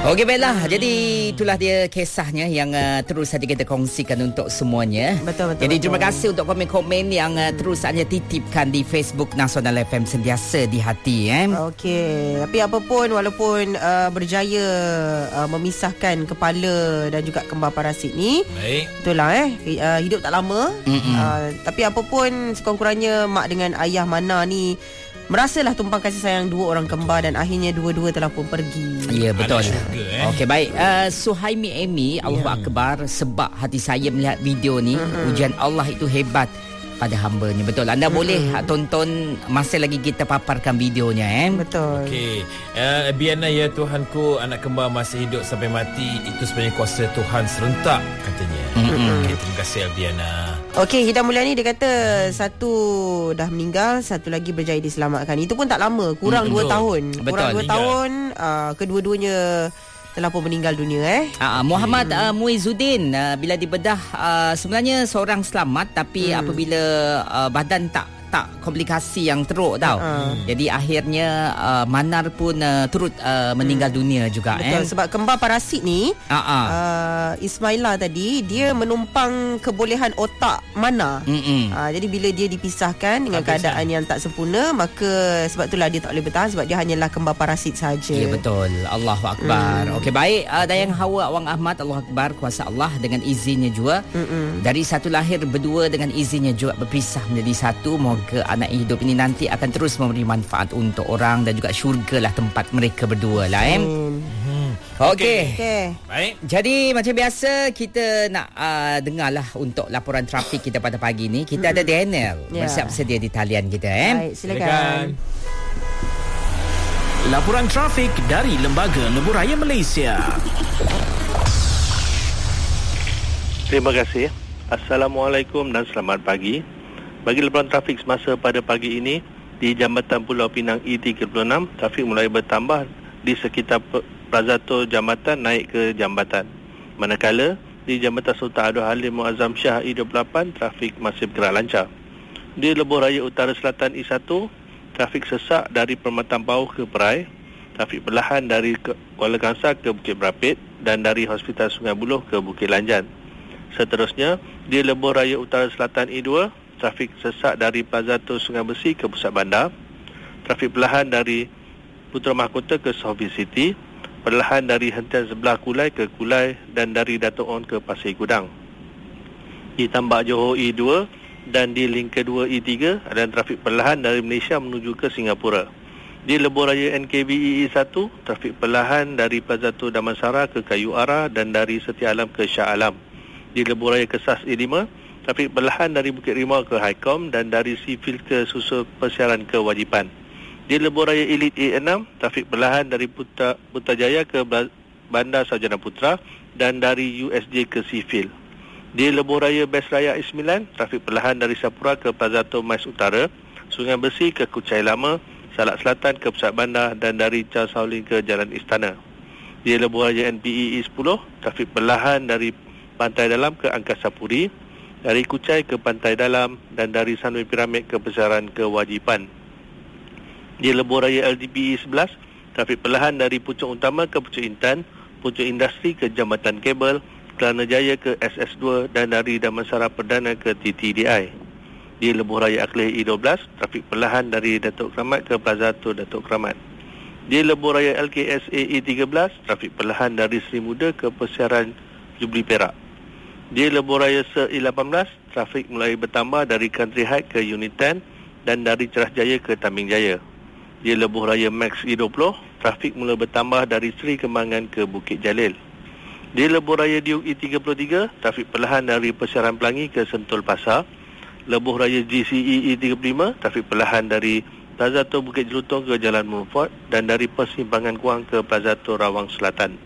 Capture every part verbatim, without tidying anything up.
Okey, baiklah. Jadi itulah dia kisahnya yang uh, terus saja kita kongsikan untuk semuanya. Betul, betul. Jadi betul. terima kasih untuk komen-komen yang uh, terus saja titipkan di Facebook Nasional F M, sentiasa di hati. Eh? Okey. Tapi apa pun, walaupun uh, berjaya uh, memisahkan kepala dan juga kembar parasit ni. Baik. Itulah eh. Uh, hidup tak lama. Uh, tapi apa pun, sekurang-kurangnya mak dengan ayah Mana ni merasalah tumpang kasih sayang dua orang kembar dan akhirnya dua-dua telah pun pergi. Ya, betul. Syurga, eh? Okey, baik. Uh, Suhaimi Amy, Allahu Ya. Akbar, sebab hati saya melihat video ni, mm-hmm. ujian Allah itu hebat pada hamba-Nya. Betul. Anda mm-hmm. boleh tonton masa lagi kita paparkan videonya. Eh? Betul. Okey, uh, Biana, ya Tuhanku, anak kembar masih hidup sampai mati, itu sebenarnya kuasa Tuhan serentak, katanya. Mm-hmm. Okey, terima kasih Biana. Okey, Hida Mulyani dia kata satu dah meninggal, satu lagi berjaya diselamatkan. Itu pun tak lama, kurang Hmm, dua betul. tahun. Betul, Kurang dua meninggal. tahun, uh, kedua-duanya telah pun meninggal dunia eh. Uh, Muhammad uh, Muizuddin, uh, bila dibedah uh, sebenarnya seorang selamat, tapi Hmm. apabila uh, badan tak tak komplikasi yang teruk tau. Uh-uh. Jadi akhirnya uh, Manar pun uh, turut uh, meninggal hmm. dunia juga. Betul, Eh? sebab kembar parasit ni Uh-uh. uh, Ismaila tadi dia menumpang kebolehan otak Mana. Mm-mm. Uh, jadi bila dia dipisahkan dengan Habis, keadaan yang tak sempurna, maka sebab itulah dia tak boleh bertahan, sebab dia hanyalah kembar parasit saja. Ya, betul. Allahu Akbar. Hmm. Okey, baik. Uh, Dayang Hawa Awang Ahmad, Allahu Akbar, kuasa Allah dengan izinnya juga. Mm-mm. Dari satu lahir, berdua dengan izinnya juga berpisah menjadi satu. Moga anak hidup ini nanti akan terus memberi manfaat untuk orang dan juga syurga lah tempat mereka berdua lah. Eh? Hmm. Hmm. Okey. Okey. Baik. Jadi macam biasa kita nak uh, dengarlah untuk laporan trafik kita pada pagi ni. Kita ada Daniel Ya. bersiap sedia di talian kita. Eh? Baik, silakan. Laporan trafik dari Lembaga Lebuh Raya Malaysia. Terima kasih. Assalamualaikum dan selamat pagi. Bagi laporan trafik semasa pada pagi ini, di Jambatan Pulau Pinang E tiga puluh enam, trafik mulai bertambah di sekitar Prazato Jambatan naik ke Jambatan. Manakala, di Jambatan Sultan Abdul Halim Muazzam Shah E dua puluh lapan, trafik masih bergerak lancar. Di Lebuh Raya Utara Selatan E satu, trafik sesak dari Permatan Pauh ke Perai, trafik perlahan dari Kuala Kangsar ke Bukit Berapit dan dari Hospital Sungai Buloh ke Bukit Lanjan. Seterusnya, di Lebuh Raya Utara Selatan E dua, trafik sesak dari Plaza Tun Sungai Besi ke Pusat Bandar, trafik perlahan dari Putra Mahkota ke Sofi City, perlahan dari hentian sebelah Kulai ke Kulai dan dari Dato' On ke Pasir Gudang. Di Tambak Johor E dua dan di link kedua E tiga ada trafik perlahan dari Malaysia menuju ke Singapura. Di Lebuh Raya N K B E E satu, trafik perlahan dari Plaza Tun Damansara ke Kayu Ara dan dari Setia Alam ke Shah Alam. Di Lebuh Raya Kesas E lima, trafik perlahan dari Bukit Rimau ke Highcom dan dari Sivil ke Susul Persiaran ke Wajipan. Di Lebuh Raya Elite A enam, trafik perlahan dari Putra, Putrajaya ke Bandar Sarjana Putra dan dari U S J ke Sivil. Di Lebuh Raya Best Raya E sembilan, trafik perlahan dari Sapura ke Plaza Tomais Utara, Sungai Besi ke Kuchai Lama, Salak Selatan ke Pusat Bandar dan dari Charles Hauling ke Jalan Istana. Di Lebuh Raya N P E E sepuluh, trafik perlahan dari Pantai Dalam ke Angkasa Puri, dari Kuchai ke Pantai Dalam dan dari Sunway Pyramid ke Persiaran ke Wajipan. Di Lebuh Raya L D P E sebelas, trafik perlahan dari Pucuk Utama ke Pucuk Intan, Pucuk Industri ke Jambatan Kabel, Kelana Jaya ke S S dua dan dari Damansara Perdana ke T T D I. Di Lebuh Raya Akleh E dua belas, trafik perlahan dari Datuk Keramat ke Plaza Tun Datuk Keramat. Di Lebuh Raya L K S A E tiga belas, trafik perlahan dari Seri Muda ke Persiaran Jubli Perak. Di Lebuh Raya Se E lapan belas, trafik mulai bertambah dari Country Heights ke Unit sepuluh dan dari Cerah Jaya ke Tambing Jaya. Di Lebuh Raya Max E dua puluh, trafik mula bertambah dari Seri Kembangan ke Bukit Jalil. Di Lebuh Raya Duke E tiga puluh tiga, trafik perlahan dari Persiaran Pelangi ke Sentul Pasar. Lebuh Raya G C E E tiga puluh lima, trafik perlahan dari Plaza Tun Bukit Jelutong ke Jalan Mumford dan dari Persimpangan Kuang ke Plaza Tun Rawang Selatan.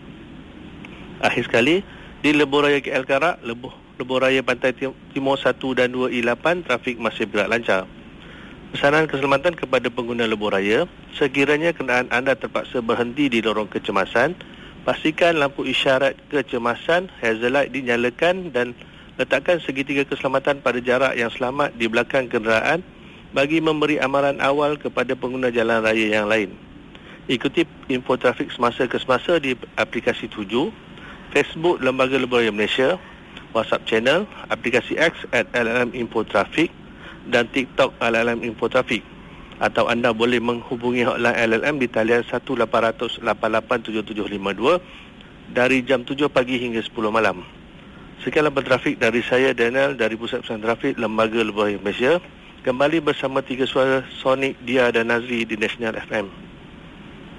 Akhir sekali, di Lebuh Raya K L Karak, Lebuh, Lebuh Raya Pantai Timur satu dan dua E lapan, trafik masih bergerak lancar. Pesanan keselamatan kepada pengguna Lebuh Raya, sekiranya kenderaan anda terpaksa berhenti di lorong kecemasan, pastikan lampu isyarat kecemasan hazard light dinyalakan dan letakkan segitiga keselamatan pada jarak yang selamat di belakang kenderaan bagi memberi amaran awal kepada pengguna jalan raya yang lain. Ikuti info trafik semasa ke semasa di aplikasi tujuh, Facebook Lembaga Lebuh Raya Malaysia, WhatsApp channel, aplikasi X at L L M Info Trafik dan TikTok L L M Info Trafik. Atau anda boleh menghubungi hotline L L M di talian satu lapan kosong kosong lapan lapan tujuh tujuh lima dua dari jam tujuh pagi hingga sepuluh malam. Sekian laporan trafik dari saya Daniel dari Pusat Pesan Trafik Lembaga Lebuh Raya Malaysia. Kembali bersama tiga suara Sonic, Dia dan Nazri di National F M.